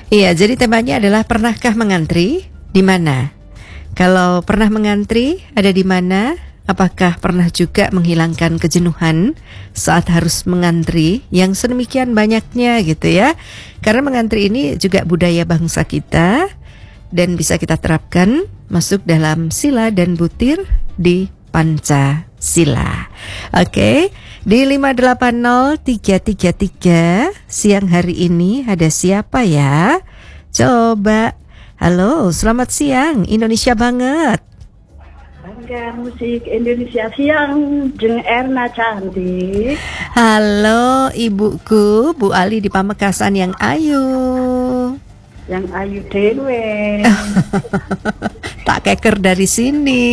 Iya, jadi temanya adalah pernahkah mengantri? Di mana? Kalau pernah mengantri, ada di mana? Apakah pernah juga menghilangkan kejenuhan saat harus mengantri yang sedemikian banyaknya gitu ya? Karena mengantri ini juga budaya bangsa kita dan bisa kita terapkan masuk dalam sila dan butir di Pancasila. Oke, di 580-333 siang hari ini ada siapa ya? Coba. Halo, selamat siang, Indonesia banget. Bangga musik Indonesia siang, Jeng Erna cantik. Halo ibuku, Bu Ali di Pamekasan yang ayu. Yang ayu dewe. Tak keker dari sini.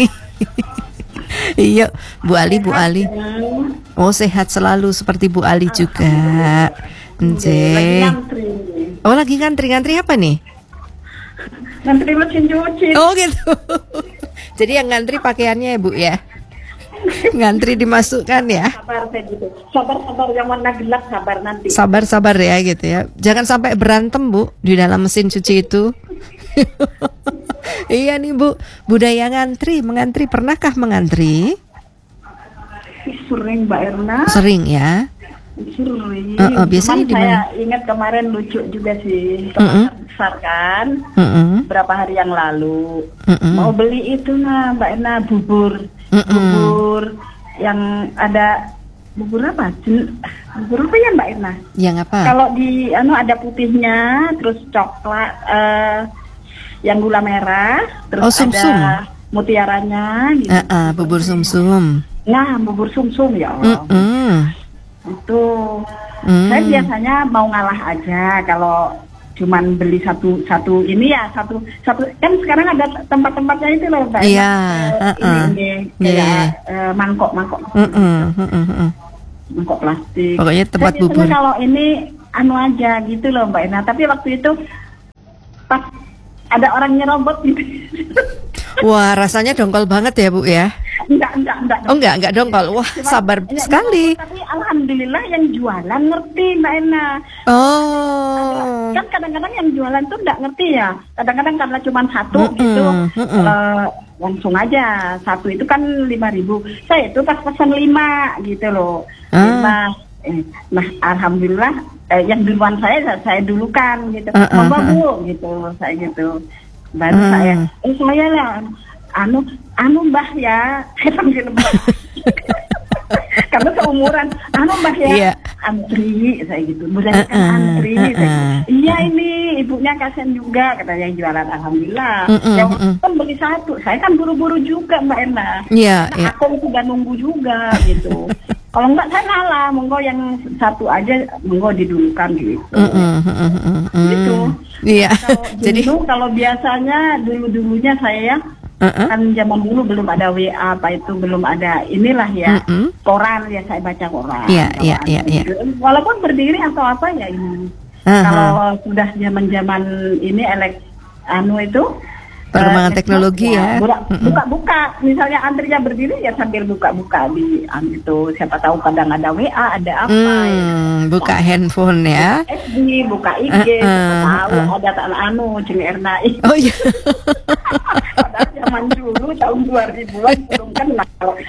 Iya, Bu Ali, Bu Ali. Oh, sehat selalu seperti Bu Ali juga. Lagi ngantri. Oh, lagi ngantri apa nih? Ngantri mesin cuci. Oh, gitu. Jadi yang ngantri pakaiannya ya, Bu ya. Ngantri dimasukkan ya. Sabar saya gitu. Sabar yang warna gelap sabar nanti. Sabar ya gitu ya. Jangan sampai berantem, Bu, di dalam mesin cuci itu. Iya nih, Bu. Budaya mengantri. Pernahkah mengantri? Sering, Mbak Erna. Sering ya. Sering. Biasanya di mana? Saya ingat kemarin lucu juga sih. Besar kan. Berapa hari yang lalu. Mau beli itu Mbak Erna bubur yang ada bubur apa ya Mbak Erna? Yang apa? Kalau di ada putihnya, terus coklat, yang gula merah, terus sum-sum. ada mutiaranya gitu. Bubur sumsum. Nah, bubur sumsum ya Allah. Itu saya biasanya mau ngalah aja kalau cuman beli satu ini ya satu kan sekarang ada tempat-tempatnya itu loh Mbak. Iya. Mangkok plastik. Pokoknya tempat saya bubur. Kalau ini aja gitu loh Mbak Ina. Tapi waktu itu pas ada orang nyerobot gitu. Wah, rasanya dongkol banget ya Bu ya. Enggak. Oh enggak dongkol. Wah, sabar sekali. Tapi alhamdulillah yang jualan ngerti Mbak Ena. Oh. Kan kadang-kadang yang jualan tuh enggak ngerti ya. Kadang-kadang karena cuma satu gitu. Langsung aja. Satu itu kan 5.000. Saya itu pas pesan 5 gitu loh. 5. Nah, alhamdulillah yang duluan saya dulukan gitu. Monggo Bu gitu, saya gitu. Baru saya lah Mbah ya. Saya panggil Mbah. Karena seumuran, Mbah ya. Antri saya gitu. Mulai antri saya gitu. Iya ini ibunya kasihan juga kata yang jualan alhamdulillah. Yang kan beli satu. Saya kan buru-buru juga Mbak Ena. Iya, Aku sudah nunggu juga gitu. Kalau enggak saya ngalah, monggo yang satu aja monggo didulukan gitu. Gitu. Iya. Jadi kalau biasanya dulunya saya kan zaman dulu belum ada WA apa itu belum ada inilah ya. Koran ya saya baca koran. Iya. Walaupun berdiri atau apa ya ini. Kalau sudah zaman-zaman ini itu perkembangan teknologi ya. Buka-buka, misalnya antrinya berdiri ya sambil buka-buka di itu. Siapa tahu kadang ada WA, ada apa. Buka handphone ya. FB, buka IG, siapa tahu ada Jeng Erna. Oh iya. Padahal zaman dulu tahun 2000-an belum kenal.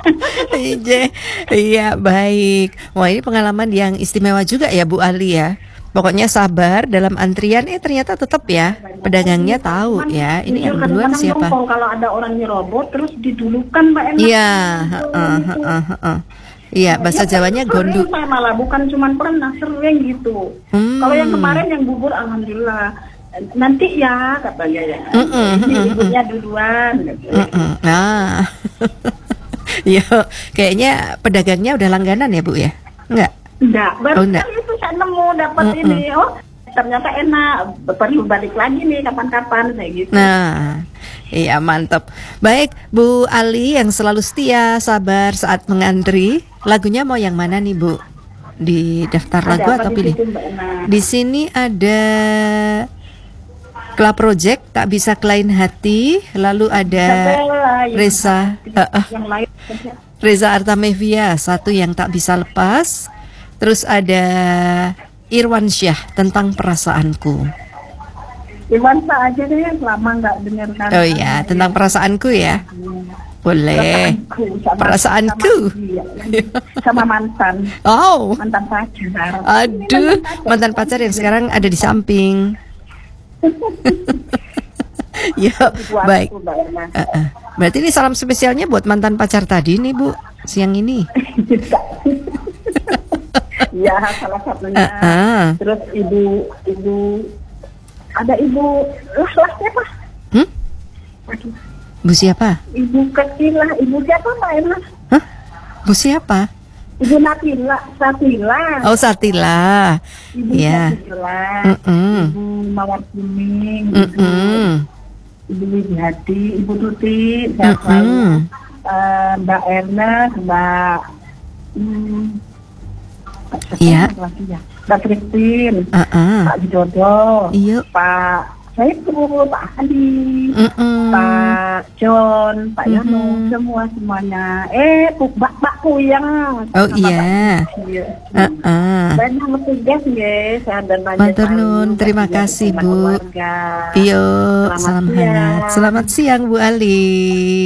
Iya, baik. Wah, ini pengalaman yang istimewa juga ya Bu Ali ya. Pokoknya sabar dalam antrian, ternyata tetap ya pedagangnya tahu ya ini yang duluan siapa. Kalau ada orang nyerobot terus didulukan Mbak Enak. Iya, iya bahasa Jawanya gondu. Saya malah bukan cuma pernah sering gitu. Kalau yang kemarin yang bubur alhamdulillah nanti ya katanya ya. Ini ibunya duluan. Nah, ya kayaknya pedagangnya udah langganan ya Bu ya? Enggak, baru kali itu saya nemu dapat ini. Oh, ternyata enak. Perlu balik lagi nih kapan-kapan saya gitu. Nah, iya mantap. Baik, Bu Ali yang selalu setia, sabar saat mengantri. Lagunya mau yang mana nih Bu? Di daftar lagu atau pilih? Di sini ada Club Project, Tak Bisa Kelain Hati. Lalu ada Reza Artamevia, Satu Yang Tak Bisa Lepas. Terus ada Irwan Syah, Tentang Perasaanku. Iwansa aja deh, lama nggak dengarkan. Oh iya, tentang perasaanku ya. Boleh. Perasaanku. Sama mantan. Oh. Mantan pacar. Aduh, mantan pacar yang sekarang ada di samping. Ya, baik. Berarti ini salam spesialnya buat mantan pacar tadi nih, Bu, siang ini. Ya, salah satunya. Terus ibu ada ibu lah siapa? Bu siapa? Ibu kecil lah, ibu siapa Mbak Emma? Hah? Bu siapa? Ibu Satila. Oh, Satila. Ibu Ya. Satila. Ibu Mawar Kuning. Ibu Widyati, Ibu Tuti, Mbak Ernest, Mbak Mbak Christine, Pak Widodo, Pak Pak Andi, Pak John, Pak Yono, semuanya. Pak Kuyang. Oh iya. Banyak tugas ya, sehat dan panjang. Matur nuwun, terima kasih Bu. Iyo, salam hangat. Selamat siang Bu Ali.